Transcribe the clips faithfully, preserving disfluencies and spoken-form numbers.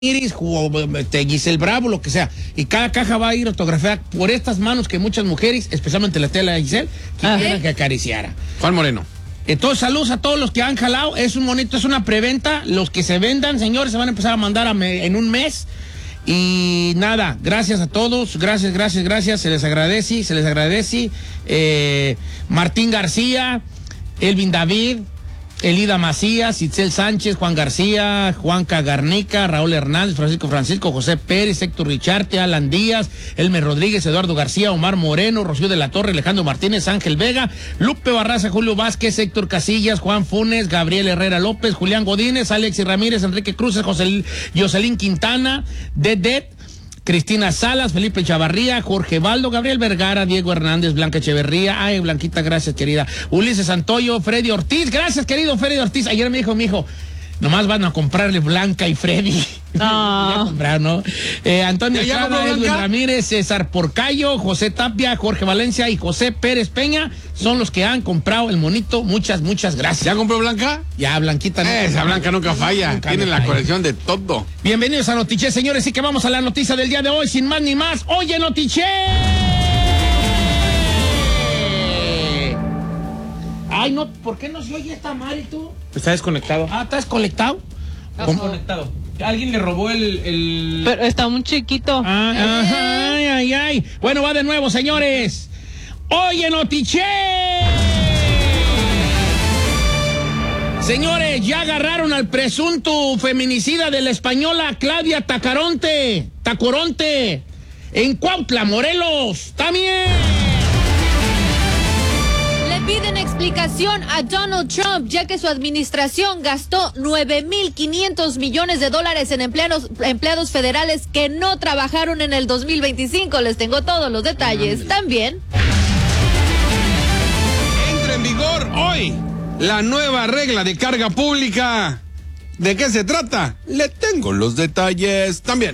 Iris, Giselle Bravo, lo que sea. Y cada caja va a ir autografiada por estas manos que muchas mujeres, especialmente la tela de Giselle, quisieran que acariciara. Juan Moreno. Entonces, saludos a todos los que han jalado. Es un bonito, es una preventa. Los que se vendan, señores, se van a empezar a mandar a me, en un mes. Y nada, gracias a todos. Gracias, gracias, gracias. Se les agradece, se les agradece. Eh, Martín García, Elvin David, Elida Macías, Itzel Sánchez, Juan García, Juan Cagarnica, Raúl Hernández, Francisco Francisco, José Pérez, Héctor Richarte, Alan Díaz, Elmer Rodríguez, Eduardo García, Omar Moreno, Rocío de la Torre, Alejandro Martínez, Ángel Vega, Lupe Barraza, Julio Vázquez, Héctor Casillas, Juan Funes, Gabriel Herrera López, Julián Godínez, Alexis Ramírez, Enrique Cruces, José Jocelyn Quintana, Dedet, Cristina Salas, Felipe Chavarría, Jorge Baldo, Gabriel Vergara, Diego Hernández, Blanca Echeverría, ay, Blanquita, gracias, querida. Ulises Santoyo, Freddy Ortiz, gracias, querido Freddy Ortiz. Ayer me dijo mi hijo, nomás van a comprarle Blanca y Freddy. No. Ya compraron, ¿no? Eh, Antonio ¿Ya Estrada, compró Edwin Blanca? Ramírez, César Porcayo, José Tapia, Jorge Valencia y José Pérez Peña son los que han comprado el monito. Muchas, muchas gracias. ¿Ya compró Blanca? Ya, Blanquita. Eh, esa Blanca nunca falla. Nunca Tiene me la falla. colección de todo. Bienvenidos a Notiche, señores, y que vamos a la noticia del día de hoy, sin más ni más. ¡Oye, Notiche! Ay, no, ¿por qué no se oye esta madre tú? Está desconectado. Ah, ¿estás conectado? Estás conectado. Alguien le robó el... el... Pero está muy chiquito. Ah, ajá, ay, ay, ay. Bueno, va de nuevo, señores. ¡Oye, Notiche! Señores, ya agarraron al presunto feminicida de la española Claudia Tacaronte, Tacoronte, en Cuautla, Morelos. ¡También! Le piden explicación a Donald Trump, ya que su administración gastó nueve mil quinientos millones de dólares en empleados, empleados federales que no trabajaron en el dos mil veinticinco. Les tengo todos los detalles también. Entra en vigor hoy la nueva regla de carga pública. ¿De qué se trata? Le tengo los detalles también.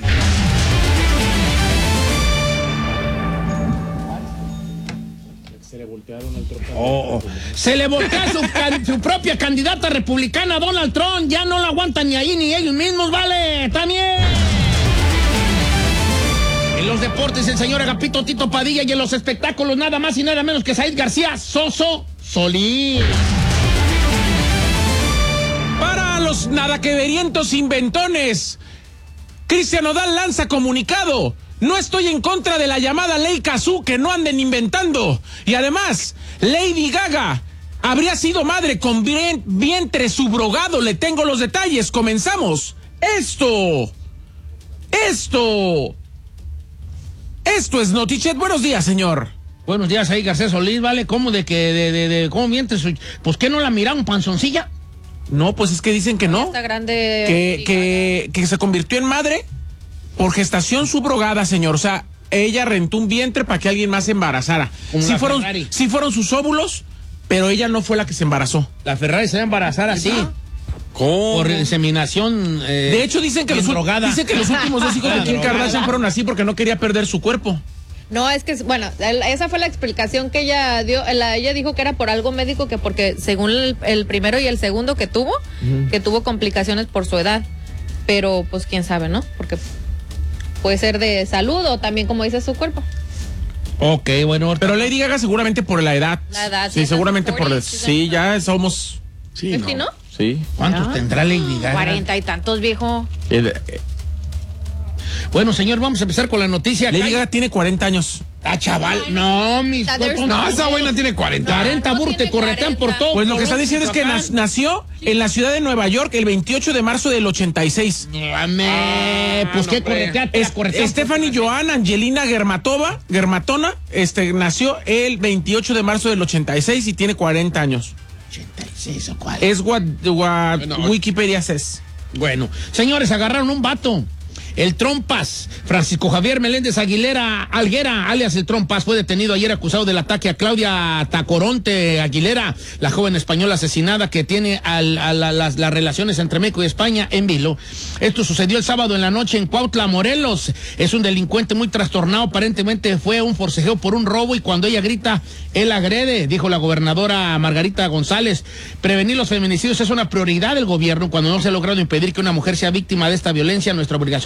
Oh, se le voltea su, can, su propia candidata republicana, Donald Trump. Ya no la aguantan ni ahí ni ellos mismos, vale. También. En los deportes, el señor Agapito Tito Padilla, y en los espectáculos, nada más y nada menos que Said García Soso Solís. Para los nadaqueverientos inventones, Cristian Nodal lanza comunicado. No estoy en contra de la llamada ley Cazú, que no anden inventando. Y además, Lady Gaga habría sido madre con vientre subrogado. Le tengo los detalles. Comenzamos. Esto. Esto. Esto es Notichet. Buenos días, señor. Buenos días, Said García Solís, ¿vale? ¿Cómo de que, de, de, de cómo mientes? Pues, ¿qué no la miraron panzoncilla? No, pues es que dicen que no. Está grande. Que, que, que se convirtió en madre por gestación subrogada, señor. O sea, ella rentó un vientre para que alguien más se embarazara. Sí fueron, sí fueron sus óvulos, pero ella no fue la que se embarazó. La Ferrari se va a embarazar así. ¿Cómo? Por inseminación. Eh, De hecho, dicen que, los, drogada. dicen que los últimos dos hijos de Kim Drogada. Kardashian fueron así porque no quería perder su cuerpo. No, es que, bueno, el- esa fue la explicación que ella dio. La, ella dijo que era por algo médico, que porque según el, el primero y el segundo que tuvo, uh-huh. que tuvo complicaciones por su edad. Pero, pues, quién sabe, ¿no? Porque puede ser de salud o también, como dice, su cuerpo. Ok, bueno. Pero Lady Gaga seguramente por la edad. La edad, Sí, sí, seguramente por la... cuarenta, sí, Sí, ya somos... Sí, ¿Sí, no? Sí. ¿Cuántos Ah, tendrá Lady Gaga? Cuarenta y tantos, viejo. Eh, eh, Bueno, señor, vamos a empezar con la noticia. Lady Gaga tiene cuarenta años. Ah, chaval. No, mis... There's No, no- esa buena tiene cuarenta. cuarenta No burros te tiene corretean por cuarenta. todo. Pues lo que está por diciendo es que Michoacán. nas- nació en la ciudad de Nueva York el veintiocho de marzo del ochenta y seis. Dame, pues no, qué hombre. corretea, Es, corretea. Stephanie Joan Angelina Germatova, Germatona, este, nació el veintiocho de marzo del ochenta y seis y tiene cuarenta años. ochenta y seis o cuál. Es what, what Bueno, Wikipedia says. Bueno, señores, agarraron un vato. El Trompas, Francisco Javier Meléndez Aguilera Alguera, alias el Trompas, fue detenido ayer acusado del ataque a Claudia Tacoronte Aguilera, la joven española asesinada que tiene al, a la, las, las relaciones entre México y España en vilo. Esto sucedió el sábado en la noche en Cuautla, Morelos. Es un delincuente muy trastornado, aparentemente fue un forcejeo por un robo y cuando ella grita, él agrede, dijo la gobernadora Margarita González. Prevenir los feminicidios es una prioridad del gobierno. Cuando no se ha logrado impedir que una mujer sea víctima de esta violencia, nuestra obligación